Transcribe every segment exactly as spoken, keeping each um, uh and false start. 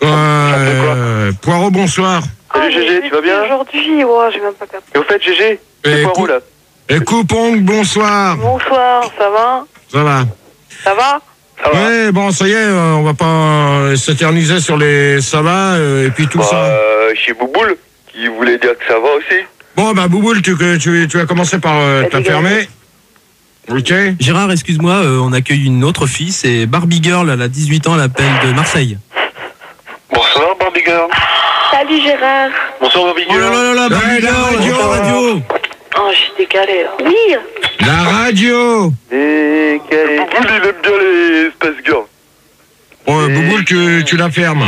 Euh, Poirot, bonsoir. Salut oh, Gégé, tu vas bien? Aujourd'hui, ouais, j'ai même pas capté. Et au fait, Gégé, c'est Poirot là. Et Coupong, bonsoir. Bonsoir, ça va? Ça va. Ça va? Ça va. Ouais, bon, ça y est, on va pas s'éterniser sur les ça va euh, et puis tout bah, ça. Euh, chez Bouboule, qui voulait dire que ça va aussi. Bon, bah, Bouboule, tu, tu, tu vas commencer par euh, te fermer. Ok. Gérard, excuse-moi, euh, on accueille une autre fille, c'est Barbie Girl, elle a dix-huit ans, elle appelle de Marseille. Bonsoir Barbie Girl. Salut Gérard. Bonsoir Barbie Girl. Oh là là là, Barbie Girl, radio, radio. Oh, je suis décalée là. Oui. La radio. Décalé. Bouboule, il aime bien les Space Girls. Ouais, Bouboule, tu, tu la fermes.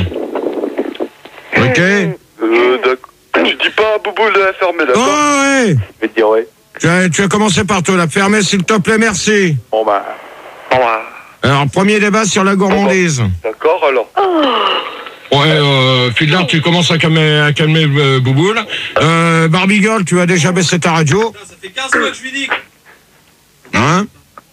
Ok. Euh, d'accord. Tu dis pas à Bouboule de la fermer, d'accord? Oh, ouais. Je vais te dire ouais. Tu as, tu as commencé par te la fermer, s'il te plaît, merci. Bon bah... Bon bah... Alors, premier débat sur la gourmandise. D'accord, alors. Ouais, euh, Fiddler, tu commences à calmer, à calmer euh, Bouboule. Euh, Barbie Girl, tu as déjà baissé ta radio. Ça fait quinze mois que je lui dis. Hein?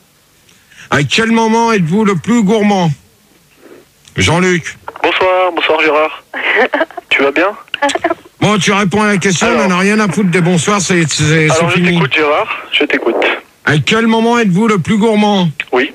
À quel moment êtes-vous le plus gourmand? Jean-Luc. Bonsoir, bonsoir Gérard. Tu vas bien? Bon, tu réponds à la question, alors, on n'a rien à foutre des bonsoirs, c'est fini. Alors je t'écoute Gérard, je t'écoute. À quel moment êtes-vous le plus gourmand? Oui.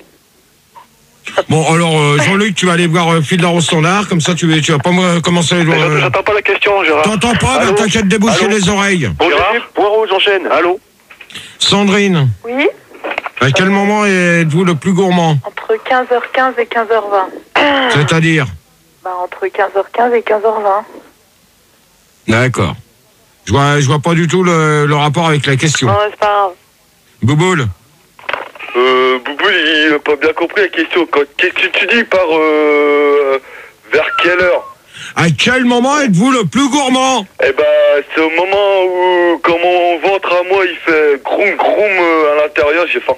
Bon, alors euh, Jean-Luc, tu vas aller voir euh, Fiddler au standard, comme ça tu, tu vas pas me commencer... Euh... J'entends pas la question Gérard. T'entends pas? Bah, t'inquiète, déboucher les oreilles. Bon Gérard, Poirot, j'enchaîne. Allô? Sandrine. Oui. À quel moment êtes-vous le plus gourmand? Entre quinze heures quinze et quinze heures vingt. C'est-à-dire? Bah, entre quinze heures quinze et quinze heures vingt. D'accord. Je vois, je vois pas du tout le, le rapport avec la question. Non, c'est pas grave. Bouboule. Euh, Bouboule, il a pas bien compris la question. Qu'est-ce que tu dis par euh, vers quelle heure? À quel moment êtes-vous le plus gourmand? Eh ben, c'est au moment où, quand mon ventre à moi, il fait groum groum euh, à l'intérieur, j'ai faim.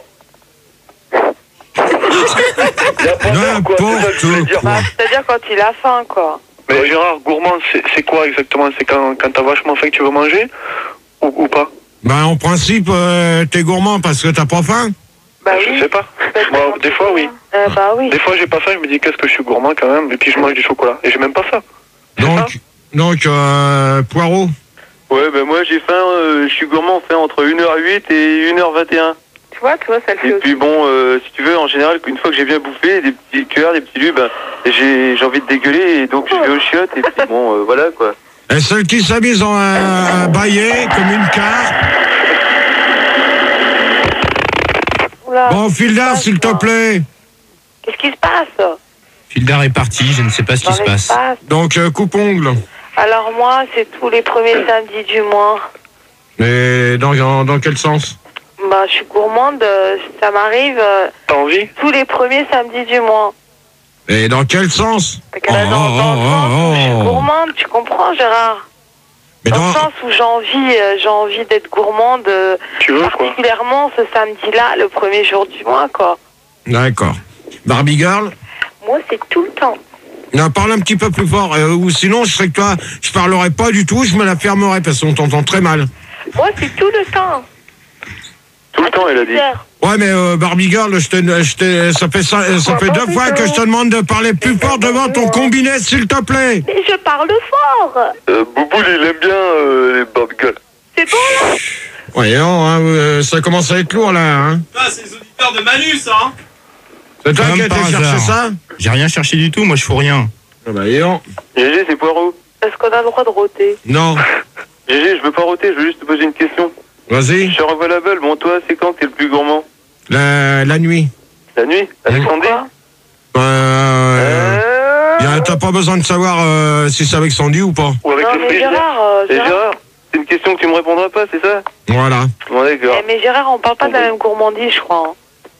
Y a pas d'heure, quoi, c'est ça que je voulais dire. Bah, c'est-à-dire quand il a faim, quoi. Mais Gérard, gourmand, c'est quoi exactement? C'est quand, quand t'as vachement faim que tu veux manger? Ou, ou pas? Ben, en principe, euh, t'es gourmand parce que t'as pas faim? Bah je oui. sais pas. Bah, Moi, des fois, oui. Euh, bah oui. Des fois, j'ai pas faim, je me dis qu'est-ce que je suis gourmand quand même, et puis je mange du chocolat. Et j'ai même pas ça. Donc, donc euh, Poirot. Ouais, ben moi, j'ai faim, euh, je suis gourmand, on fait entre une heure huit et une heure vingt et un. Tu vois, tu vois, ça le fait Et aussi. puis bon, euh, si tu veux, en général, une fois que j'ai bien bouffé, des petits cœurs, des petits lus, ben, j'ai j'ai envie de dégueuler, et donc je vais aux chiottes, et puis bon, euh, voilà, quoi. Et celle qui s'amuse en un, un baillet, comme une carte. Oula, Bon, Fiddler, s'il te plaît. qu'est-ce qui se passe? Fiddler est parti, je ne sais pas ce qui Dans se passe. l'espace. Donc, euh, coupe-ongle. Alors moi, c'est tous les premiers samedis du mois. Mais dans, dans, dans quel sens? Bah, je suis gourmande, euh, ça m'arrive euh, T'as envie? tous les premiers samedis du mois. Et dans quel sens? Parce que là, Oh, dans, oh, dans le oh, sens où je suis oh. gourmande, tu comprends, Gérard? Mais Dans dans... le sens où j'ai envie, euh, j'ai envie d'être gourmande, euh, Tu veux, quoi? particulièrement ce samedi-là, le premier jour du mois, quoi. D'accord. Barbie Girl? Moi, c'est tout le temps. Non, parle un petit peu plus fort, euh, ou sinon je serais que toi, je parlerai pas du tout, je me la fermerai parce qu'on t'entend très mal. Moi, c'est tout le temps. Tout le temps, elle a dit. dix heures. Ouais, mais euh, Barbie Girl, je te, je te, ça fait, ça, ça fait deux fois que je te demande de parler plus fort devant ton combiné, s'il te plaît. Mais je parle fort. Euh, Bouboule, il aime bien euh, les Barbie Girls. C'est bon, là? Ouais, non, hein, euh, ça commence à être lourd, là. Hein. Ah, c'est les auditeurs de Manu, ça, hein. C'est toi Comme qui as été par chercher hasard. ça? J'ai rien cherché du tout, moi je fous rien. Ah bah, et non. Gégé, c'est Poirot. Est-ce qu'on a le droit de rôter? Non. Gégé, je veux pas roter, je veux juste te poser une question. Vas-y. Je suis available, bon, toi, c'est quand que t'es le plus gourmand? La, la nuit. La nuit? Avec Sandy? Pourquoi? Euh, Euh... y a- T'as pas besoin de savoir euh, si c'est avec Sandy ou pas. Ou avec Non, le mais frigidaire? Gérard, euh, Et Gérard. Gérard, c'est une question que tu me répondras pas, c'est ça? Voilà. Bon, d'accord. Eh, mais Gérard, on parle pas de la même gourmandise, je crois. hein.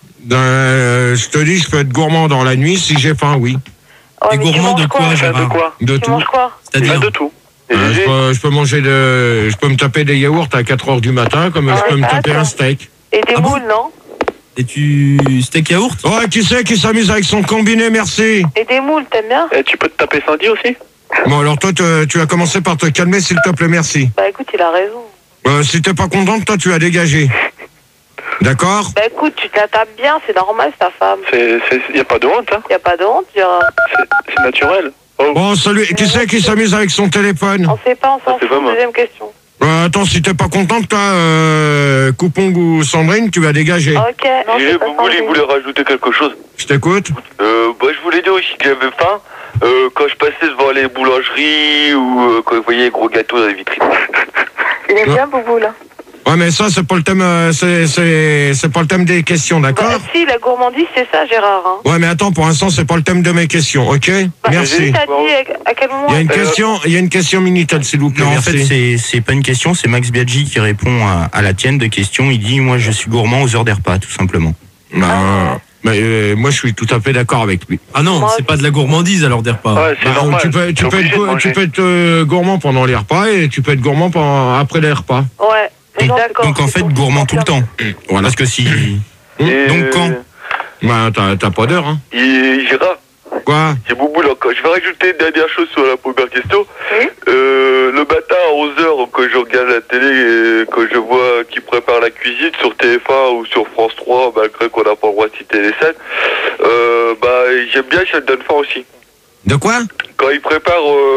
Euh, je te dis, je peux être gourmand dans la nuit si j'ai faim, oui. Ouais, Et mais tu gourmand manges de quoi, Ah, Gérard? de quoi? De Tu tout. manges quoi? Pas C'est-à-dire de tout. Et Euh, je, Gégé, peux, je peux manger de, je peux me taper des yaourts à quatre heures du matin, comme Ah, je peux ouais, me ça, taper ça. un steak. Et des Ah bon moules, non? Et tu... steak yaourt? Ouais, qui c'est qui s'amuse avec son combiné, merci. Et des moules, t'aimes bien? eh, tu peux te taper Sandy aussi? Bon, alors toi, te- tu vas commencer par te calmer, s'il te plaît, merci. Bah écoute, il a raison. Euh, si t'es pas contente, toi, tu as dégagé. D'accord? Bah écoute, tu te la tapes bien, c'est normal, c'est ta femme. C'est, c'est, y a pas de honte, hein? Y a pas de honte, Gérard. C'est, c'est naturel. Bon, salut. Qui c'est qui s'amuse avec son téléphone? On sait pas, on s'en Ah, c'est fout. pas moi. Deuxième question. Euh, attends, si t'es pas contente, toi, euh, Coupong ou Sandrine, tu vas dégager. Ok. Non, J'ai c'est pas Bouboule, il Sandrine. voulait rajouter quelque chose. Je t'écoute. Euh, bah, je voulais dire aussi que j'avais faim. Euh, quand je passais devant les boulangeries ou euh, quand je voyais les gros gâteaux dans les vitrines. Il est bien, Boubou, là. Ouais, mais ça, c'est pas le thème, euh, c'est, c'est, c'est pas le thème des questions, d'accord? Bah, si, la gourmandise, c'est ça, Gérard. Hein. Ouais, mais attends, pour l'instant, c'est pas le thème de mes questions, ok? Bah, Merci. T'as dit à quel moment Il y a une Euh, question, il y a une question Minitel, s'il vous plaît. Non, en merci. fait, c'est c'est pas une question, c'est Max Biaggi qui répond à, à la tienne de question. Il dit, moi, je suis gourmand aux heures des repas, tout simplement. Bah, mais euh, moi, je suis tout à fait d'accord avec lui. Ah non, Moi c'est pas de la gourmandise à l'heure des repas. Ouais, c'est Bah, normal. tu peux, tu T'es peux obligé être, de go- tu manger. peux être euh, gourmand pendant les repas et tu peux être gourmand pendant, après les repas. Ouais. Donc, D'accord. donc, en fait, gourmand tout le temps. Voilà. Parce que si... Et, Donc, quand Bah, t'as, t'as pas d'heure, hein. Et Gérard, Quoi? c'est Bouboule encore. Je vais rajouter une dernière chose sur la première question. Oui. Euh, le matin à onze heures, quand je regarde la télé et quand je vois qui prépare la cuisine sur T F un ou sur France trois, malgré qu'on n'a pas le droit de citer les scènes, euh, bah, j'aime bien, ça me donne faim aussi. De quoi? Quand ils préparent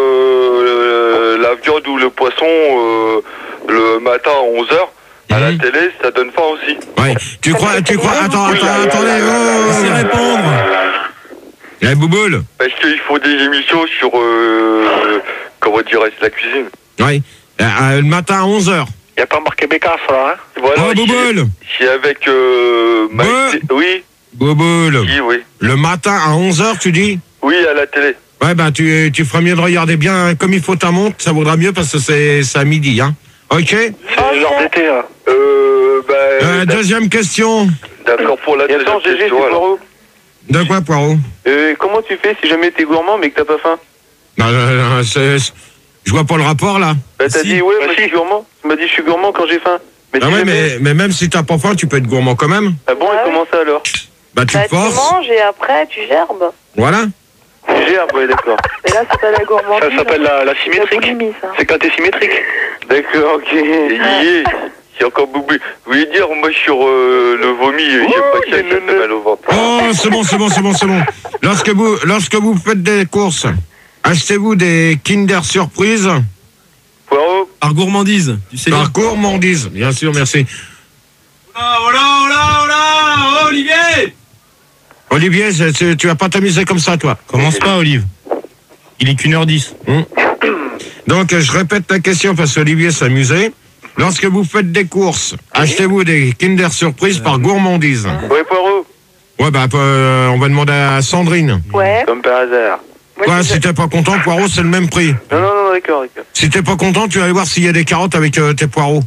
euh, la viande ou le poisson euh, le matin à onze heures, à la Mhm. télé, ça donne faim aussi. Ouais. Tu crois, tu crois, attends, Oui, attends, là, là, attendez, là, là, là, oh! Laissez répondre. Eh, Bouboule. Parce qu'ils font des émissions sur, euh, comment dirais-je, la cuisine. Ouais. Euh, euh, le matin à onze heures. Y a pas marqué Bécasse, là, hein? Voilà, Oh, Bouboule. c'est avec euh, Ouais. Maïté- Oui, Bouboule. oui, oui. Le matin à onze heures, tu dis? Oui, à la télé. Ouais, ben, tu, tu feras mieux de regarder bien comme il faut ta montre, ça vaudra mieux parce que c'est, c'est à midi, hein. Ok? C'est Ok. l'heure d'été, là. Euh, bah, Euh, deuxième question. d'accord pour la Et deuxième attends, G G, c'est question. alors. Poirot. De quoi, Poirot? Euh, comment tu fais si jamais t'es gourmand mais que t'as pas faim? Non, euh, c'est, c'est- je vois pas le rapport, là. Bah t'as Si. dit ouais, Bah, moi si. je suis gourmand. Tu m'as dit je suis gourmand quand j'ai faim. Mais Ah si ouais, jamais- mais, mais même si t'as pas faim, tu peux être gourmand quand même. Ah bon, Ouais. et comment ça alors? Bah, tu Bah, te tu forces. manges et après, tu gerbes. Voilà. Tu gères, ouais, d'accord. Et là, c'est pas la gourmandise. Ça s'appelle la, la la symétrique. boulimie, ça. C'est quand t'es symétrique. D'accord, ok. Et yé, c'est encore Boubou. Vous voulez dire, moi, sur euh, le vomi, euh, j'aime pas que ça, ça fait mal au ventre. Oh, c'est bon, c'est bon, c'est bon, c'est bon. Lorsque vous, lorsque vous faites des courses, achetez-vous des Kinder Surprise Poirot, Par gourmandise, tu sais bien. par gourmandise. Bien sûr, merci. Oh là, oh là, oh là, oh là, Olivier! Olivier, c'est- c'est- tu vas pas t'amuser comme ça, toi. Commence pas, Olive. Il est qu'une heure dix. Donc, je répète la question parce qu'Olivier s'amusait. Lorsque vous faites des courses, achetez-vous des Kinder Surprise par gourmandise. Ouais, Poirot, Ouais, bah, euh, on va demander à Sandrine. Ouais. comme par hasard. Moi, Quoi, je- si t'es pas content, poireau, c'est le même prix. Non, non, non, d'accord, d'accord. Si t'es pas content, tu vas aller voir s'il y a des carottes avec euh, tes poireaux.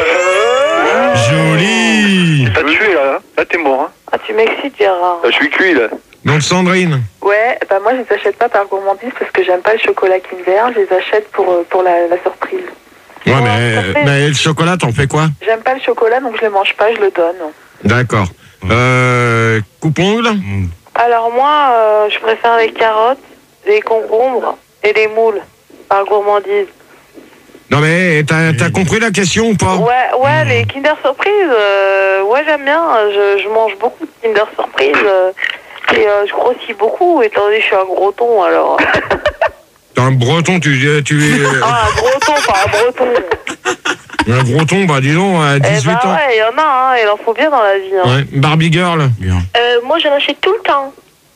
Joli! T'as tué, là. hein. Là, t'es mort, hein. Ah, tu m'excites, Gérard. Ah, je suis cuit là. Donc, Sandrine. Ouais, bah moi je les achète pas par gourmandise parce que j'aime pas le chocolat Kinder, je les achète pour, euh, pour la, la surprise. Ouais, Ouais, mais, ça fait- mais le chocolat, t'en fais quoi? J'aime pas le chocolat donc je le mange pas, je le donne. D'accord. Euh, coupe-ongle? Alors, moi, euh, je préfère les carottes, les concombres et les moules par gourmandise. Non, mais t'as t'as compris la question ou pas? Ouais, ouais, les Kinder Surprise, euh, ouais, j'aime bien. Je, je mange beaucoup de Kinder Surprise euh, et euh, je grossis beaucoup étant donné que je suis un gros ton, alors. T'es un breton, tu, tu es Ah, un gros ton, pas un breton. un breton, bah dis donc, à Eh dix-huit ben ans. ouais, il y en a, hein, il en faut bien dans la vie. Hein. Ouais, Barbie Girl, Bien. Euh, moi, j'en achète tout le temps.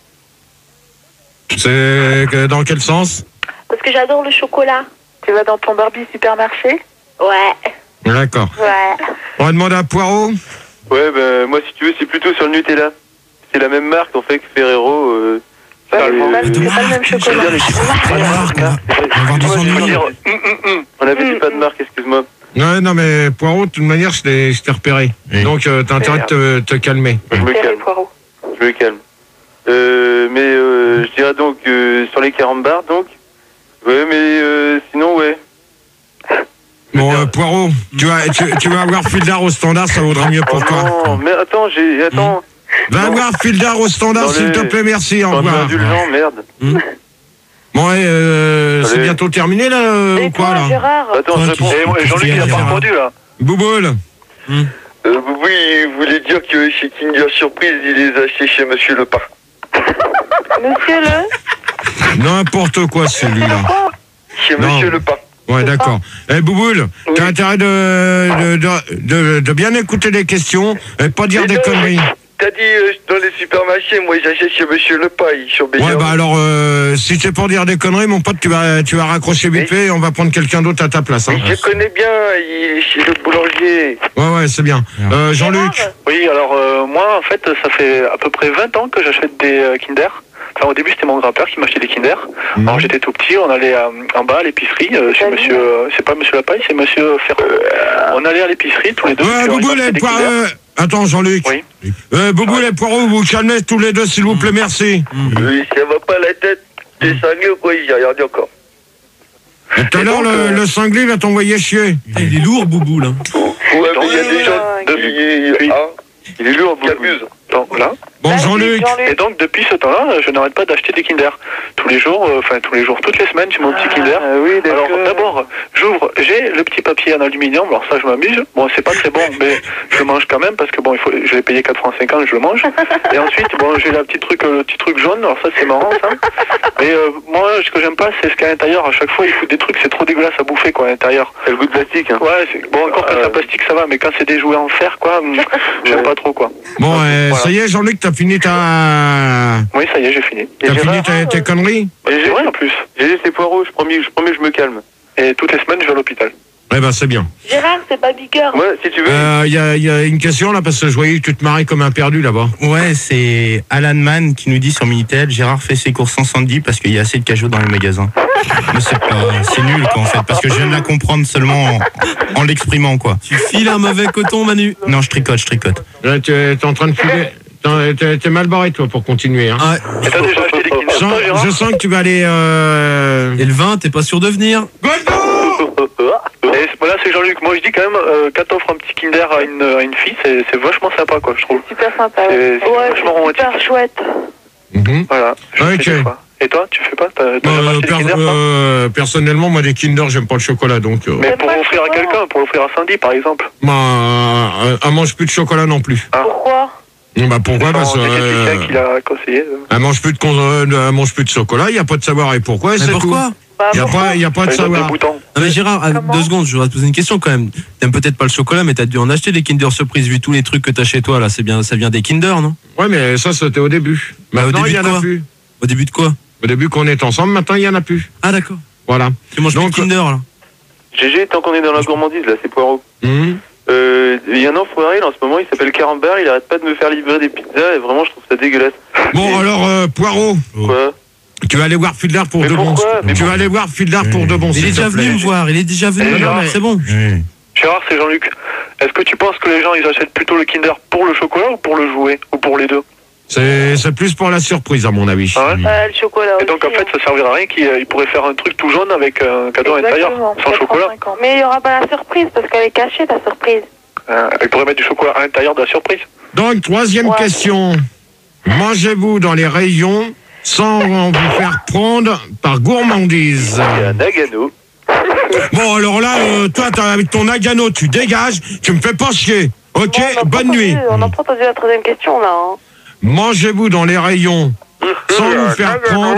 c'est que- dans quel sens? Parce que j'adore le chocolat. Tu vas dans ton Barbie supermarché? Ouais, D'accord. ouais. On va demander à Poirot. Ouais, ben moi, si tu veux, c'est plutôt sur le Nutella. C'est la même marque en fait que Ferrero. Euh, Ouais, c'est mais le- c'est pas, de c'est pas le même marque, chocolat. Bien, les chiffres. Pas de marque, on va- on va avoir des Moi, je veux ennuis. dire, hum, hum, hum. On avait dit pas de marque, excuse-moi. Ouais, non, mais Poirot, de toute manière, je t'ai je t'ai repéré. Oui. Donc, euh, t'as intérêt de te, te calmer. Je me Ferré calme. Poirot. Je me calme. Euh, mais euh, je dirais donc euh, sur les quarante bars, donc. Ouais, mais euh, sinon, ouais. Bon, euh, Poirot, tu vas, tu, tu vas avoir Fildar au standard, ça vaudra mieux pour Oh toi. non, mais attends, j'ai. Attends. Va non. avoir Fildar au standard, Dans s'il les- te plaît, merci, au Pas revoir. indulgent, merde. Bon, ouais, euh, c'est Allez. bientôt terminé, là, euh, Et ou quoi, toi, là? Gérard? Attends, Ouais, je tu- réponds. Et moi, Jean-Luc, il a pas répondu, là. Bouboule. Euh, oui, il voulait dire que chez Kinder Surprise, il les a achetés chez Monsieur Lepin. Monsieur le N'importe quoi, celui-là. Chez Non. Monsieur Le Pain. Ouais, d'accord. Eh, Bouboule, Oui. t'as intérêt de, de, de, de, de bien écouter les questions et pas dire Mais des non, conneries. T'as dit euh, dans les supermarchés, moi j'achète chez Monsieur Le Pain, ils sont bien. Ouais, bah alors, euh, si c'est pour dire des conneries, mon pote, tu vas, tu vas raccrocher vite fait et on va prendre quelqu'un d'autre à ta place. Hein. Je connais bien, il est chez le boulanger. Ouais, ouais, c'est bien. Euh, Jean-Luc, Gérard, Oui, alors euh, moi, en fait, ça fait à peu près vingt ans que j'achète des euh, Kinder. Enfin, au début, c'était mon grand-père qui m'achetait des Kinder. Mhm. Alors, j'étais tout petit, on allait euh, en bas à l'épicerie, euh, chez Salut. monsieur... euh, c'est pas monsieur Lapaille, c'est monsieur Ferrand. On allait à l'épicerie tous les deux. ouais, puis on Bouboule achetait et des Poirot. Kinder. euh, Attends, Jean-Luc. Oui. Euh, Bouboule et Poirot, vous vous calmez tous les deux, s'il vous plaît, merci. Oui, ça va pas la tête. T'es cinglé ou quoi? J'ai rien dit encore. Et tout à Et l'heure, donc, le, euh, le cinglé, il va t'envoyer chier. Il est lourd, Bouboule. Hein. Ouais, mais il y a des gens de- qui... Oui. Hein, Il est lourd, qui abusent. Donc, là. Bon, Vas-y, Jean-Luc. Et donc, depuis ce temps-là, je n'arrête pas d'acheter des Kinder. Tous les jours, euh, enfin, tous les jours, toutes les semaines, j'ai mon petit Kinder. Ah oui, Alors d'accord. d'abord, j'ouvre, j'ai le petit papier en aluminium, alors ça je m'amuse, bon c'est pas très bon, mais je le mange quand même parce que bon, il faut, je l'ai payé quatre francs cinquante, je le mange. Et ensuite, bon, j'ai la petite truc, euh, le petit truc jaune, alors ça c'est marrant ça. Mais euh, moi, ce que j'aime pas, c'est ce qu'à l'intérieur, à chaque fois, il faut des trucs, c'est trop dégueulasse à bouffer quoi à l'intérieur. C'est le goût de plastique. Hein. Ouais, c'est- bon encore quand c'est en plastique ça va, mais quand c'est des jouets en fer quoi, hum, j'aime pas trop quoi. Bon, euh, Voilà. ça y est, Jean-Luc, t'as fini ta... Oui, ça y est, j'ai fini. Et T'as Gérard, fini tes, tes conneries? Et j'ai rien en plus. j'ai laissé Poirot, je promets, je promets, je me calme. Et toutes les semaines, je vais à l'hôpital. Eh ben, c'est bien. Gérard, c'est pas Bicker. Ouais, si tu veux. Il y, a, y a une question là, parce que je voyais que tu te marrais comme un perdu là-bas. Ouais, c'est Alan Mann qui nous dit sur Minitel, Gérard fait ses courses sans Sandy parce qu'il y a assez de cajots dans le magasin. Mais c'est pas, c'est nul quoi en fait, parce que je viens de la comprendre seulement en, en l'exprimant quoi. Tu files un mauvais coton, Manu. Non, je tricote, je tricote. Là, tu es en train de filer. T'es- T'es t'es mal barré, toi, pour continuer. Hein. Ah, Et t'as déjà acheté des Kinder Je, toi, sens, Gérard je sens que tu vas aller... Euh... et le vin, t'es pas sûr de venir. Et voilà, c'est Jean-Luc. Moi, je dis quand même, euh, quand t'offres un petit Kinder à une, à une fille, c'est c'est vachement sympa, quoi, je trouve. Super sympa. C'est Ouais, c'est ouais, vachement c'est romantique. super chouette. Mhm. Voilà. Je Ok. fais des fois. Et toi, tu fais pas? T'as t'as jamais Euh, acheté des per- Kinder, toi euh, personnellement, moi, des Kinder, j'aime pas le chocolat, donc... Euh, Mais T'aimes pour pas le l'offrir à chocolat quelqu'un, pour l'offrir à Sandy, par exemple. bah, euh, elle mange plus de chocolat non plus. Ah. Pourquoi? Bah, pourquoi? C'est Parce que... son diététicien Euh, qui l'a conseillé. euh. elle mange plus de, con- euh, elle mange plus de chocolat, il n'y a pas de savoir et pourquoi, Mais c'est pourquoi tout. Bah, Il n'y a pourquoi pas, y a pas de Il donne des savoir. boutons. Non mais Gérard, ah, Comment deux secondes, je voudrais te poser une question quand même. T'aimes peut-être pas le chocolat, mais t'as dû en acheter des Kinder Surprise vu tous les trucs que t'as chez toi là. C'est bien, ça vient des Kinder, non? Ouais, mais ça, c'était au début. Bah, au Maintenant, début il y en de a quoi plus. Au début de quoi? Au début qu'on est ensemble, maintenant, il y en a plus. Ah d'accord. Voilà. Tu manges Donc, plus de Kinder là. G G, tant qu'on est dans la gourmandise, là, c'est Poirot. Mhm. Euh, Il y a un enfoiré, là, en ce moment, il s'appelle Carambar, il arrête pas de me faire livrer des pizzas, et vraiment, je trouve ça dégueulasse. Bon, alors, euh, Poirot, Quoi? tu vas aller voir Fiedler pour Mais de bon. pourquoi Mais Tu vas aller voir Fiedler pour de bon. Il est s'il te déjà plaît. venu me voir, il est déjà venu. Eh, non, mais- C'est bon. Gérard, c'est Jean-Luc. Est-ce que tu penses que les gens, ils achètent plutôt le Kinder pour le chocolat ou pour le jouet? Ou pour les deux? C'est c'est plus pour la surprise, à mon avis. Ah ouais? Euh, le chocolat Et donc, en aussi, fait, ça servira à rien qu'il euh, il pourrait faire un truc tout jaune avec un cadeau à l'intérieur, Exactement, sans chocolat. quatre-vingt-cinq ans. Mais il y aura pas la surprise parce qu'elle est cachée, la surprise. Euh, il pourrait mettre du chocolat à l'intérieur de la surprise. Donc, troisième Ouais. question. Mangez-vous dans les rayons sans vous faire prendre par gourmandise? Il y a un Nagano. Bon, alors là, euh, toi, t'as- avec ton Nagano, tu dégages, tu me fais pas chier. Ok, Bon, on n'a pas bonne entendu- nuit. On n'a pas entendu la troisième question là. Hein. Mangez-vous dans les rayons sans vous faire prendre.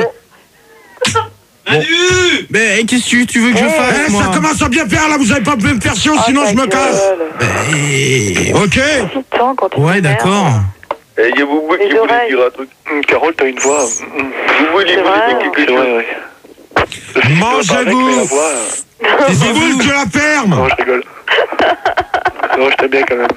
Manu! Mais qu'est-ce que tu veux que je Eh, fasse moi ça commence à bien faire là, vous avez pas pu me faire chier, Ah, sinon ta je me casse. gueule. Eh, Ok? Putain, quand tu Ouais, t'énerves. d'accord. Et il y a Boubou Les qui voulait oreilles. dire un truc. Hum, Carole, t'as une voix. hum, Boubou, il C'est voulait vrai. dire quelque C'est chose. vrai, ouais. Mangez-vous. Mais la voix, euh, Boubou, tu la fermes. Non, je rigole. Non, je t'aime bien quand même.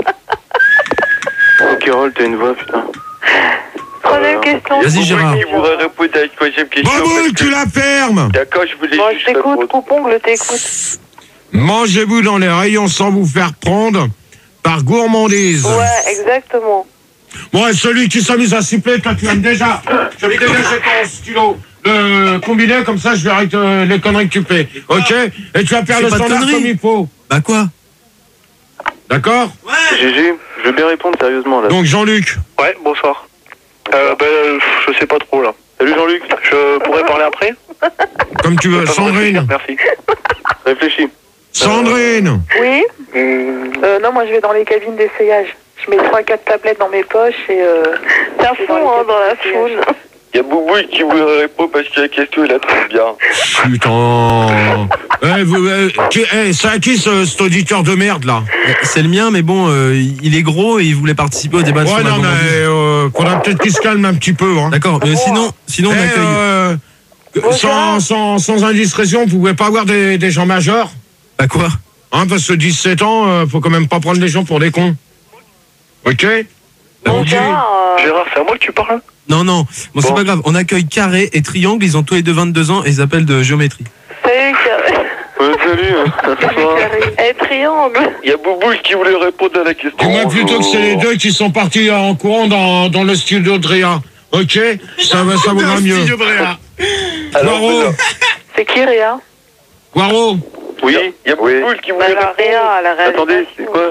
Oh, Carole, t'as une voix, putain. Troisième question. Vas-y, Gérard. Boubou qui voudrait répondre à la troisième question. Boubou, parce que- tu la fermes. D'accord, je voulais Moi, juste je t'écoute, répondre. coupongle, t'écoute. Mangez-vous dans les rayons sans vous faire prendre par gourmandise. Ouais, exactement. Bon, et celui qui s'amuse à siffler, toi, tu vas me déjà. Je vais dégager ton stylo. Le combiné, comme ça, je verrai que, les conneries que tu fais. Ok? Et tu vas faire Fais le pas de standard conneries. comme il faut. Bah quoi? D'accord? G G, je veux bien répondre sérieusement, là. Donc, Jean-Luc. Ouais, bonsoir. Euh, ben, euh, je sais pas trop là. Salut Jean-Luc, Je pourrais parler après? Comme tu veux. Pas me réfléchir, Sandrine. Merci. réfléchis. Sandrine. Oui. Hum, Euh, non, moi je vais dans les cabines d'essayage. Je mets trois quatre tablettes dans mes poches et. Euh, C'est un je vais fou, les hein, cabines dans la d'essayage. foule. Il y a Boubouille qui voudrait répondre parce que la question, il la trouve bien. Putain. Eh, vous, eh, qui- eh, c'est à qui ce, cet auditeur de merde là? C'est le mien, mais bon, euh, il est gros et il voulait participer au débat Ouais, sur la non, mais gourmandise. euh, faudra peut-être qu'il se calme un petit peu. Hein. D'accord, mais sinon, sinon on Eh, accueille. euh, sans, sans, sans indiscrétion, vous pouvez pas avoir des, des gens majeurs? Bah quoi? Hein, parce que dix-sept ans, euh, faut quand même pas prendre les gens pour des cons. Ok? Bon, Ok. Gérard, euh, Gérard, c'est à moi que tu parles? Non, non, bon, c'est Bon. pas grave. On accueille Carré et Triangle, ils ont tous les deux vingt-deux ans et ils appellent de géométrie. salut, Carré. Ouais, salut. hein. Eh, triangle. Il y a Boubouille qui voulait répondre à la question. Dis-moi plutôt que c'est les deux qui sont partis en courant dans, dans le studio de Réa. Ok? Ça va, ça vaudra mieux. Alors, Poirot, C'est qui, Réa? Poirot, oui, il y a Boubouille qui voulait Bah, la Réa, répondre. à la réalisation. Attendez, c'est quoi?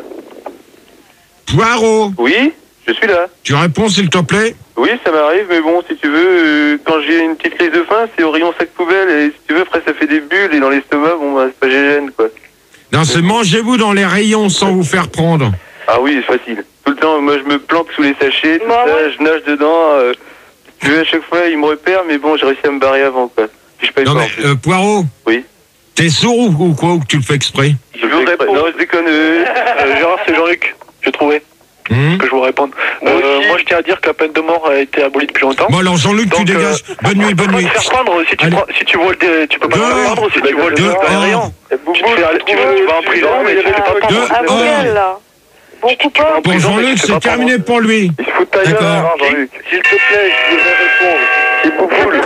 Poirot, Oui, je suis là. tu réponds s'il te plaît? Oui, ça m'arrive, mais bon, si tu veux, euh, quand j'ai une petite crise de faim, c'est au rayon sac poubelle, et si tu veux, après ça fait des bulles, et dans l'estomac, bon, bah, c'est pas gêne, quoi. Non, c'est mangez-vous dans les rayons sans vous faire prendre. Ah oui, c'est facile. Tout le temps, moi, je me planque sous les sachets, tout Bah ça, ouais. je nage dedans, euh, si tu veux, à chaque fois, ils me repèrent, mais bon, j'ai réussi à me barrer avant, quoi. Puis je paye Non pas, en mais, plus. euh, Poirot, Oui. t'es sourd ou, ou quoi, ou que tu le fais exprès? Je veux répondre. Non, je déconne. euh, Euh, Gérard, c'est Jean-Luc. J'ai trouvé. Hum Que je vous réponde. Moi Euh, aussi. moi, je tiens à dire que la peine de mort a été abolie depuis longtemps. Bon alors Jean-Luc, tu Donc, dégages. euh, Bonne nuit, Tu peux bonne pas nuit. te faire prendre si tu, Allez. prends- si tu voles des, tu peux pas te Dehors. faire prendre si tu voles des Dehors. aériens. Tu te fais, tu, tu vas en prison, mais tu te fais pas prendre. Dehors. Ah, Google, là. Bon coupable. en Pour prison, mais Jean-Luc, tu te fais c'est pas terminé prendre. pour lui. Il se fout de ta gueule, D'accord. hein, Jean-Luc. S'il te plaît, je voudrais répondre. C'est Bouboule.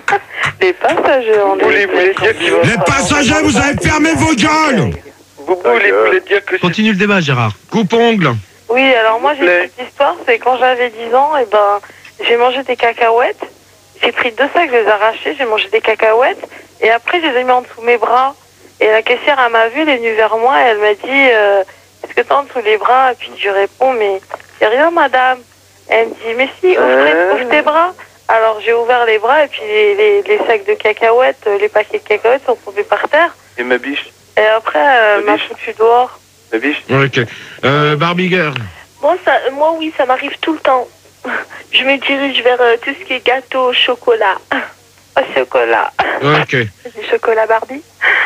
Les passagers en Bouboule, il voulait dire qu'il va... Les passagers, vous avez fermé vos gueules. Bouboule, il voulait dire que... Continue le débat, Gérard. Coupe-ongle. Oui, alors moi j'ai une petite histoire, c'est quand j'avais dix ans, et ben j'ai mangé des cacahuètes, j'ai pris deux sacs, je les ai arrachés, j'ai mangé des cacahuètes, et après je les ai mis en dessous de mes bras. Et la caissière, elle m'a vue, elle est venue vers moi, et elle m'a dit euh, est-ce que t'as en dessous les bras? Et puis je réponds mais y a rien madame. Et elle me dit mais si, ouvre, ouvre tes bras. Alors j'ai ouvert les bras, et puis les, les, les sacs de cacahuètes, euh, les paquets de cacahuètes sont tombés par terre. Et ma biche, Et après, euh, elle m'a foutu dehors. ma biche. Ok. Euh, Barbie Girl. Moi, ça, moi, oui, ça m'arrive tout le temps. Je me dirige vers euh, tout ce qui est gâteau, chocolat. Au chocolat. Ok. Du chocolat Barbie.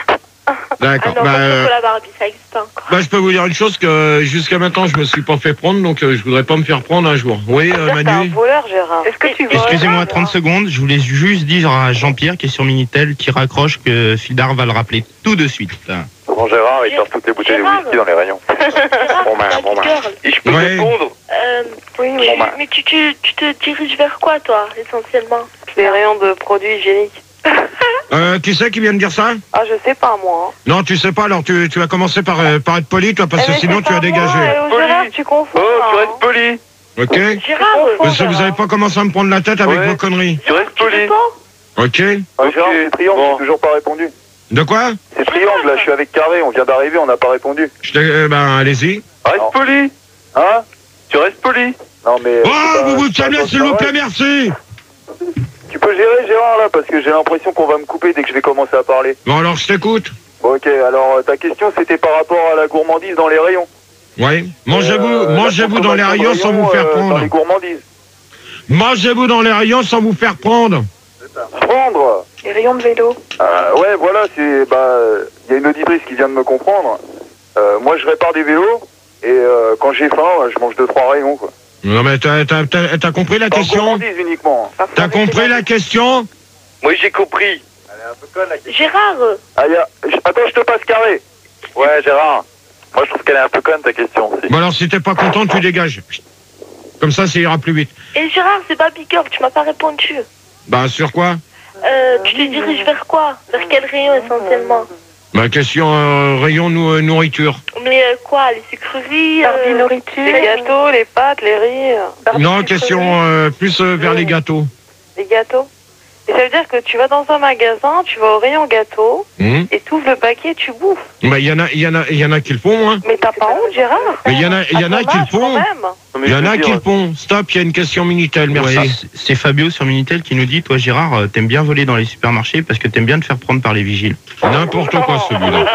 Ah D'accord. non, Bah, pas euh, chocolat Barbie, ça existe pas encore. bah, je peux vous dire une chose que jusqu'à maintenant, je me suis pas fait prendre, donc euh, je voudrais pas me faire prendre un jour. Oui, euh, T'es un Manu. voleur, Gérard. Est-ce que tu voles? Excusez-moi trente secondes, je voulais juste dire à Jean-Pierre qui est sur Minitel qui raccroche que Fildar va le rappeler tout de suite. Bon, Gérard, il sort toutes les bouteilles de whisky dans les rayons. Gérard, Bon, ben, Barbie bon, ben. girl. Et je peux Ouais. répondre? Euh, Oui, tu- oui. mais tu, tu, tu te diriges vers quoi, toi, essentiellement? Les rayons de produits hygiéniques. Euh, qui c'est qui vient de dire ça? Ah, je sais pas, moi. hein. Non, tu sais pas, alors tu, tu vas commencer par, euh, par être poli, toi, parce Eh, que mais sinon c'est tu vas pas dégager. moi, eh, oh, Gérard, tu confonds. Oh, tu là, restes poli. Ok? Gérard, Parce que vous avez pas commencé à me prendre la tête avec Ouais. vos conneries. Tu restes tu poli. veux pas? Ok? Ah, Gérard, c'est Triangle, j'ai toujours pas répondu. De quoi? C'est Triangle, là, je suis avec Carré, on vient d'arriver, on n'a pas répondu. Je t'ai- euh, ben, allez-y. Reste poli. Hein? Tu restes poli. Non, mais... Oh, vous vous calmez, s'il vous plaît, merci! Tu peux gérer, Gérard, là, parce que j'ai l'impression qu'on va me couper dès que je vais commencer à parler. Bon, alors, je t'écoute. Bon, ok, alors, euh, ta question, c'était par rapport à la gourmandise dans les rayons. Oui. Mangez-vous, Euh, la mangez-vous dans les consommation de rayons sans vous faire euh, Dans prendre. les gourmandises. Mangez-vous dans les rayons sans vous faire prendre. Prendre. Les rayons de vélo. Euh, ouais, voilà, c'est... Bah, il y a une auditrice qui vient de me comprendre. Euh, moi, je répare des vélos, et euh, quand j'ai faim, je mange deux, trois rayons, quoi. Non, mais t'as, t'as, t'as, t'as compris la En question? gourmandise uniquement. T'as compris la question? Oui, j'ai compris. Elle est un peu conne, la question. Gérard, euh, Ah, y a... je- Attends, je te passe Carré. Ouais, Gérard. Moi, je trouve qu'elle est un peu conne, ta question. aussi. Bon, alors, si t'es pas content, tu dégages. Comme ça, ça ira plus vite. et Gérard, c'est Barbie girl, tu m'as pas répondu. Bah, sur quoi? Euh, tu te diriges vers quoi? Vers quel rayon, essentiellement? Bah, question euh, rayon nou- euh, nourriture. Mais euh, quoi? Les sucreries? Barbie euh, nourriture. Les gâteaux, les pâtes, les riz, Barbie Non, sucrerie. question euh, plus euh, vers les gâteaux. les gâteaux. Et ça veut dire que tu vas dans un magasin, tu vas au rayon gâteau, Hum. et tu ouvres le paquet et tu bouffes. Bah, il y en a, il y en a, il y en a qui le font, hein. Mais t'as pas honte, Gérard? Mais il y en a, il y en À a ton qui le âge, quand font. même. Il y en a qui le font. Stop, il y a une question Minitel, merci. Ouais, c'est- c'est Fabio sur Minitel qui nous dit, toi Gérard, euh, t'aimes bien voler dans les supermarchés parce que t'aimes bien te faire prendre par les vigiles. N'importe quoi, celui-là.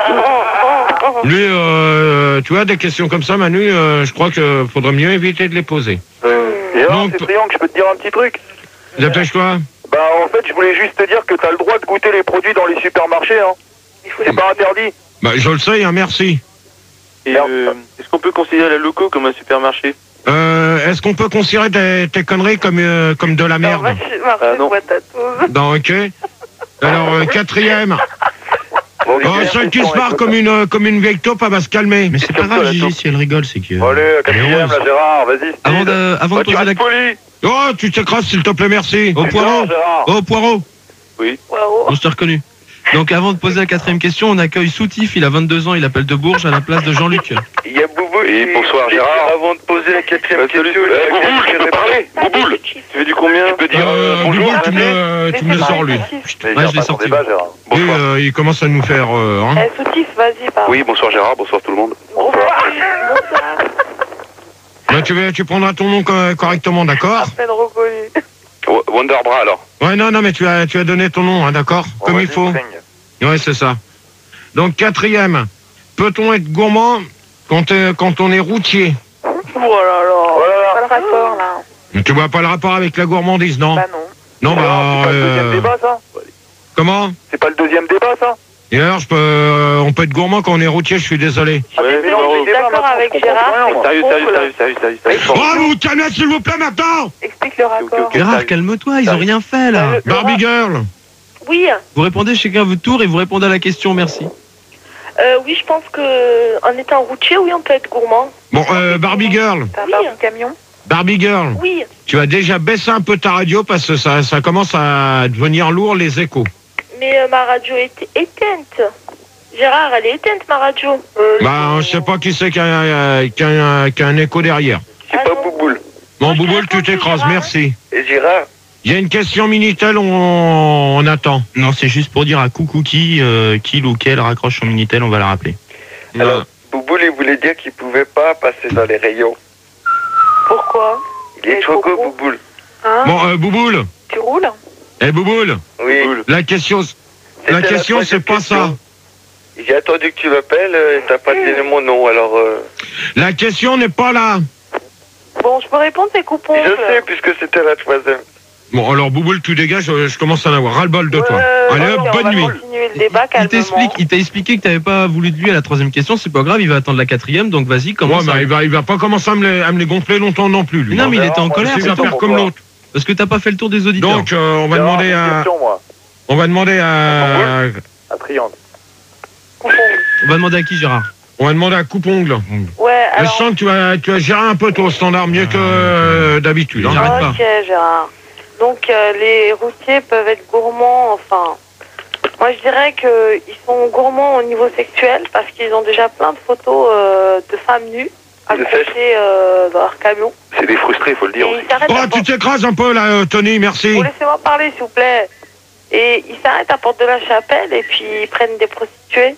Lui, euh, tu vois, des questions comme ça, Manu, euh, je crois qu'il faudrait mieux éviter de les poser. Euh, Gérard, Donc- c'est Triangle, je peux te dire un petit truc. Dépêche-toi. Bah, en fait, je voulais juste te dire que t'as le droit de goûter les produits dans les supermarchés, hein. C'est pas interdit. Bah, je le sais, hein, merci. Et euh, est-ce qu'on peut considérer la loco comme un supermarché? Euh, est-ce qu'on peut considérer tes, tes conneries comme, euh, comme de la merde? Ah non. Non, ok. Alors, euh, quatrième. Oh, celle qui se marre comme une, euh, comme une vieille taupe, elle va se calmer. Mais c'est pas grave, Gigi, si elle rigole, c'est que... Allez, quatrième, là, Gérard, vas-y. Avant de, avant de Oh, tu poser la restes poli. Oh, tu t'écrases, s'il te plaît, merci. Au poireau. Gérard. Oh, poireau. Oui. On je t'ai reconnu. Donc avant de poser la quatrième question, on accueille Soutif, il a vingt-deux ans, il appelle de Bourges à la place de Jean-Luc. Il y a Boubou. Oui, bonsoir, Gérard. Avant de poser la quatrième Euh, question, salut. Euh, Bouboule, tu peux parler. Bouboule. tu veux du combien? Tu peux dire euh, Euh, bonjour. Bouboule, tu me, le- tu me le sors, lui. Mais Ouais, Gérard, je l'ai pas ton sorti. débat, Gérard. Et Bonsoir. euh, il commence à nous faire... Euh, hein. Eh, Soutif, vas-y, parle. Oui, bonsoir, Gérard. Bonsoir, tout le monde. Bonsoir. Bah, tu, vas- tu prendras ton nom co- correctement, d'accord? À peine reconnu. Wonderbra, alors. Ouais, non, non, mais tu as, tu as donné ton nom, hein, d'accord? Comme il faut. Ouais, c'est ça. Donc, quatrième. Peut-on être gourmand quand, euh, quand on est routier? Oh là là. Pas le rapport, là. Tu vois pas le rapport avec la gourmandise, non? Bah non. Non, bah... C'est pas le deuxième euh, débat, ça? comment? C'est pas le deuxième débat, ça? Et alors, je peux, euh, on peut être gourmand quand on est routier, je suis désolé. Ouais, mais non, je suis d'accord avec Gérard. Sérieux, sérieux, sérieux, sérieux, sérieux, sérieux. Oh, vous vous calmez, s'il vous plaît, maintenant! Explique le rapport. Gérard, calme-toi, ils ont rien fait là. Le- le Barbie rap- Girl. Oui, Vous répondez chacun à votre tour et vous répondez à la question, merci. euh, oui, je pense que en étant routier, oui, on peut être gourmand. Bon, euh, Barbie Girl. T'as Oui. un Barbie camion? Barbie Girl. Oui, Tu vas déjà baisser un peu ta radio parce que ça, ça commence à devenir lourd, les échos. mais euh, ma radio est éteinte. Gérard, elle est éteinte, ma radio. Bah, je sais pas qui c'est qui a, euh, qui a un- qui a un écho derrière. C'est Ah pas non. Bouboule. Bon, Moi, je Bouboule, réponds, tu t'écrases, Gérard. merci. Et Gérard? Il y a une question Minitel, on, on attend. Non, c'est juste pour dire à coucou qui, euh, qui ou quel raccroche son Minitel, on va la rappeler. Alors, Bouboule, il voulait dire qu'il pouvait pas passer dans les rayons. Pourquoi? Il est Mais trop gros, pourquoi Bouboule. Hein? Bon, euh, Bouboule. Tu roules? Eh, Bouboule. Oui. La question, C'était la question, c'est troisième pas question. ça. J'ai attendu que tu m'appelles euh, et t'as pas donné mon nom, alors... Euh... La question n'est pas là. Bon, je peux répondre, c'est coupons. Je sais, puisque c'était la troisième. Bon, alors, Bouboule, tu dégages, je, je commence à en avoir ras-le-bol de toi. Euh, Allez, ok, hop, on bonne va nuit. continuer le débat Il calmement. t'explique, il t'a expliqué que t'avais pas voulu de lui à la troisième question, c'est pas grave, il va attendre la quatrième, donc vas-y, Ouais, commence. bah, à- il va, il va pas commencer à me les, à me les gonfler longtemps non plus, lui. Non, mais il était en colère, Il va c'est faire tout. comme l'autre. Parce que t'as pas fait le tour des auditeurs. Donc, euh, on va demander à, moi. on va demander à, À Triangle. On va demander à qui, Gérard? on va demander à coupe-ongle. Ouais, Je alors... sens que tu vas, tu vas gérer un peu ton standard mieux que euh, d'habitude. hein. J'arrête pas. Ok, Gérard. Donc, euh, les routiers peuvent être gourmands, enfin... Moi, je dirais qu'ils sont gourmands au niveau sexuel parce qu'ils ont déjà plein de photos euh, de femmes nues accrochées euh, dans leur camion. C'est des frustrés, faut le dire. Et ils s'arrêtent Oh, à tu porte... t'écrases un peu là, euh, Tony, merci. Vous laissez-moi parler, s'il vous plaît. Et ils s'arrêtent à Porte de la Chapelle et puis ils prennent des prostituées.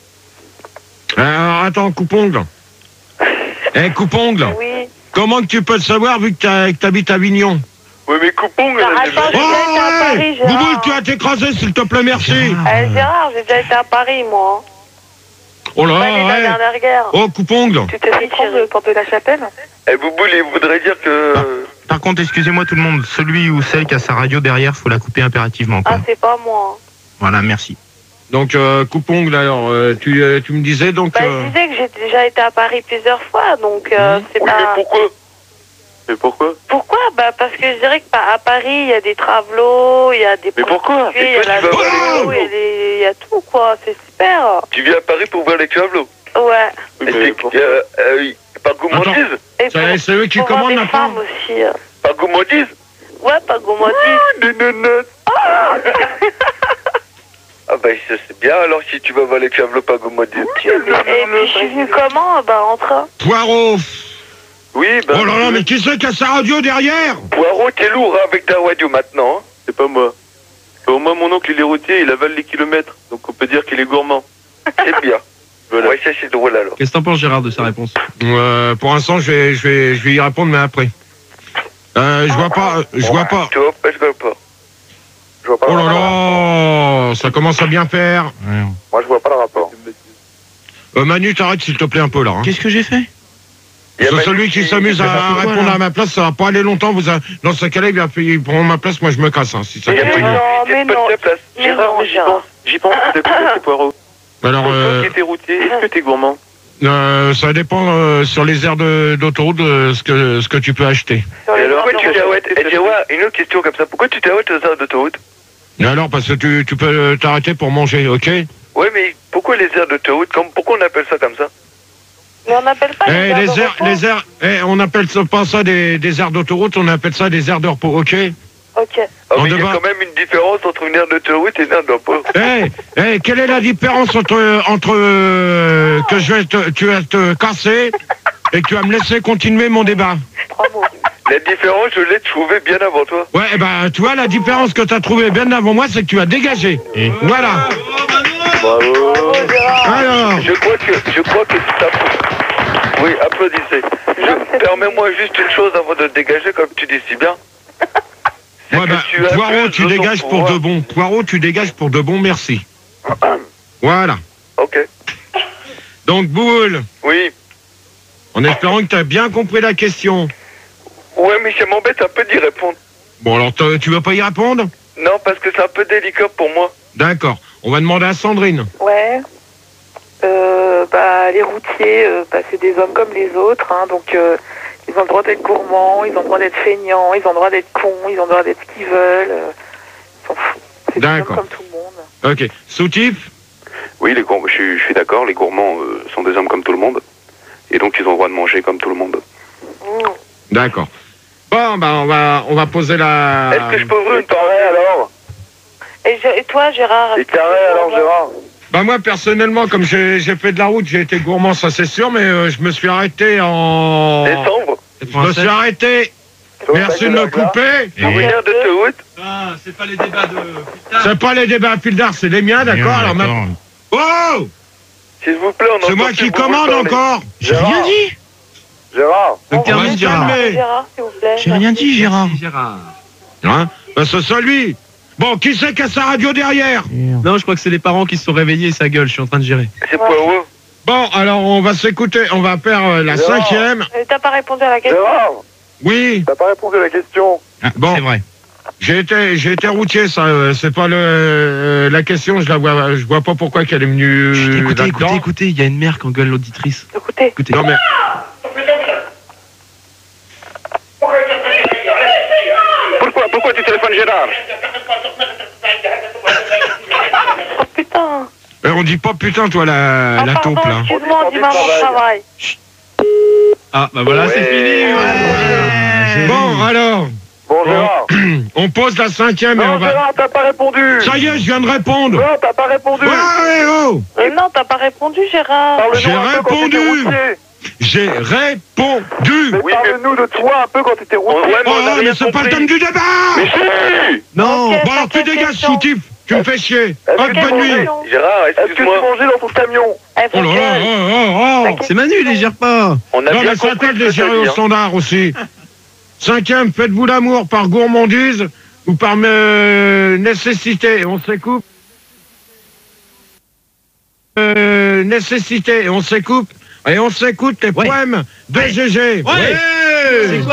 Alors, attends, coupe-ongle. Eh, coupe-ongle, Oui. comment que tu peux le savoir vu que t'as- que t'habites à Avignon? Oui, mais coupons, là, Attends, j'ai j'ai Oh, déjà été à Paris, ouais Gérard. Bouboule, tu vas t'écraser, s'il te plaît, merci. Eh, Gérard, j'ai déjà été à Paris, moi. Oh là, Pas né de la ouais. dernière guerre. Oh, coupe-ongle. Tu t'es fait prendre le porte de la chapelle? Eh, Bouboule, il voudrait dire que... Par contre, excusez-moi tout le monde, celui ou celle qui a sa radio derrière, faut la couper impérativement. Quoi. Ah, c'est pas moi. Voilà, merci. Donc, euh, coupe-ongle, alors, euh, tu, euh, tu me disais donc... Bah, euh, je disais que j'ai déjà été à Paris plusieurs fois, donc euh, c'est Oui, mais pas... pourquoi? Mais pourquoi? Pourquoi? Bah, parce que je dirais que bah, à Paris, il y a des travelots, il y a des Mais pourquoi? prostituées, il y Et a toi, la tu vas voir les vélo, il y a travelots. des- il y a tout, quoi. C'est super. Tu viens à Paris pour voir les tableaux. Ouais. Et c'est... Euh, euh, oui, par gourmandise? Et C'est- pour- c'est eux qui pour voir commandent des maintenant. femmes aussi. euh. Par gourmandise? Ouais, pas gourmandise. Des nénettes. Ah bah ça, c'est bien alors si tu vas voir les tableaux par gourmandise. Et puis je suis venue comment? Bah, en train. Poirot. Oui, bah... Oh là là, mais qui c'est qui a sa radio derrière? Poirot, t'es lourd hein, avec ta radio maintenant. Hein. C'est pas moi. Au moins, mon oncle, il est routier, il avale les kilomètres. Donc on peut dire qu'il est gourmand. C'est bien. Voilà. Ouais, ça c'est drôle alors. Qu'est-ce que t'en penses, Gérard, de sa réponse? Euh, pour l'instant, je vais, je vais, je vais y répondre, mais après. Euh, je vois pas, je vois pas. Tu vois pas, je vois pas. Je vois pas Oh le là rapport. là, ça commence à bien faire. Moi, je vois pas le rapport. Euh, Manu, t'arrêtes s'il te plaît un peu là. hein. Qu'est-ce que j'ai fait? Il C'est celui qui s'amuse à répondre à ma place, ça va pas aller longtemps. Vous a... Dans ce cas-là, il va payer pour ma place, moi je me casse. Hein, si ça Mais continue. non, mais non. Mais Gérard, non, mais j'y Gérard. pense. J'y pense, c'est quoi ces poireaux? Alors, Toi euh, qui étais routier, est-ce que t'es gourmand? euh, ça dépend euh, sur les aires de- d'autoroute de ce que, ce que tu peux acheter. Sur Et les alors, bords pourquoi tu d'autoroute. t'arrêtes? Eh, Jawa, une autre question comme ça. Pourquoi tu t'arrêtes aux aires d'autoroute? Et alors, parce que tu, tu peux t'arrêter pour manger, ok? Ouais, mais pourquoi les aires d'autoroute? Comme- Pourquoi on appelle ça comme ça? Mais on n'appelle pas Eh, les aires les de aires, repos. les aires, eh, on appelle ça pas ça des, des aires d'autoroute, on appelle ça des aires de repos, ok? Ok. Ah, On mais il y a devra- quand même une différence entre une aire d'autoroute et une aire de repos. Eh, eh, quelle est la différence entre, entre euh, que je vais te, tu vas te casser et que tu vas me laisser continuer mon débat? Trois mots. La différence, je l'ai trouvée bien avant toi. Ouais, eh ben, tu vois, la différence que tu as trouvée bien avant moi, c'est que tu as dégagé. Voilà. Bravo. Alors, Je crois que, je crois que ça... Oui, applaudissez. Je, permets-moi juste une chose avant de te dégager, comme tu dis si bien. C'est ouais, que bah, tu as Poirot, plus tu de dégages ton pour de pouvoir. bon. Poirot, tu dégages pour de bon, merci. Voilà. Ok. Donc, Boule, Oui. en espérant que tu as bien compris la question. Ouais, mais ça m'embête un peu d'y répondre. Bon, alors, t'as- tu vas pas y répondre? Non, parce que c'est un peu délicat pour moi. D'accord. On va demander à Sandrine. Ouais. Euh, bah, les routiers, euh, bah, c'est des hommes comme les autres, hein, donc euh, ils ont le droit d'être gourmands, ils ont le droit d'être feignants, ils ont le droit d'être cons, ils ont le droit d'être ce qu'ils veulent. euh, ils s'en foutent. C'est des hommes D'accord. comme tout le monde. Ok. Soutif? Oui, les gourmands, je, suis- je suis d'accord, les gourmands euh, sont des hommes comme tout le monde. Et donc ils ont le droit de manger comme tout le monde. Mmh. D'accord. Bon, bah, on va, on va poser la... Est-ce que je peux ouvrir une carré alors? Et, je- et toi, Gérard? Les carrés alors, Gérard? Bah moi personnellement, comme j'ai j'ai fait de la route, j'ai été gourmand, ça c'est sûr, mais euh, je me suis arrêté en... Décembre? Je me suis arrêté. Merci de me couper. Pour une aire d'autoroute? Ah, c'est pas les débats de. C'est pas les débats à fil d'art, c'est les miens, d'accord? Alors maintenant... Oh! S'il vous plaît, on C'est entend moi plus qui vous commande parler. encore. J'ai Gérard. rien dit. Gérard? On va termine, se Gérard. calmer. Gérard, s'il vous plaît. J'ai rien dit, Gérard. Gérard. Hein? Bah c'est ça lui. Bon, qui c'est qui a sa radio derrière? Non, je crois que c'est les parents qui se sont réveillés et ça gueule, je suis en train de gérer. C'est Poirot. Bon, alors on va s'écouter, on va faire euh, la Gérard. cinquième. Et t'as pas répondu à la question? Gérard? Oui. T'as pas répondu à la question. Bon. C'est vrai. J'ai été, j'ai été routier, ça. euh, C'est pas le, euh, la question. Je la vois, je vois pas pourquoi qu'elle est venue. Chut, écoutez, là-dedans. écoutez, écoutez, il y a une mère qui engueule l'auditrice. Écoutez. Écoutez. Non mais, Pourquoi, pourquoi tu téléphones Gérard? Oh putain. euh, on dit pas putain, toi la, Ah, la pardon, taupe là. excuse-moi, on dit maman travail. travail. Ah, bah voilà, c'est fini. ouais. Bon, alors, Bon, Gérard. on pose la cinquième et on Non, va. Gérard, t'as pas répondu. Ça y est, je viens de répondre. Non, t'as pas répondu. Ouais, ouais, oh. Mais non, t'as pas répondu, Gérard. Parle-nous J'ai un peu quand t'étais répondu. routier. J'ai répondu. Mais Oui, parle-nous de toi un peu quand t'étais routier. Ouais, Oh, mais on a mais rien c'est pas le compris. thème du débat. Mais si! Non. Ok. Bon, alors tu cinquième dégages, question. soutif. Tu me fais chier. Est-ce Hop, que bonne tu nuit. mangeais- Gérard, Est-ce que tu excuse-moi. mangeais dans ton camion? Eh, Oh faut là que- là, oh, oh, oh. C'est Manu, il les gère pas. On a Non, bien mais ça compris t'aide ce de que gérer t'as au dit, hein. standard aussi. Cinquième, faites-vous l'amour par gourmandise ou par euh, nécessité. On s'écoupe. Euh, nécessité, on s'écoute. Et on s'écoute les Ouais. poèmes de G G. Ouais. C'est quoi